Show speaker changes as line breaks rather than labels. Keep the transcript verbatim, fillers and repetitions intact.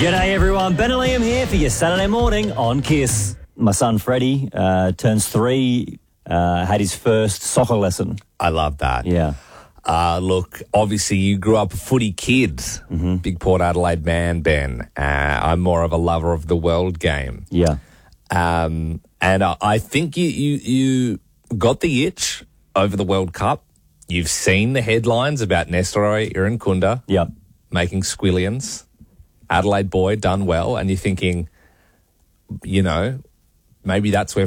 G'day everyone, Ben and Liam here for your Saturday morning on Kiss. My son Freddie uh, turns three, uh, had his first soccer lesson.
I love that.
Yeah.
Uh, look, obviously you grew up a footy kid, mm-hmm. Big Port Adelaide man, Ben. Uh, I'm more of a lover of the world game.
Yeah.
Um, and I, I think you, you, you got the itch over the World Cup. You've seen the headlines about Nestor Irankunda
Yep.
making squillions. Adelaide boy done well, and you're thinking, you know, maybe that's where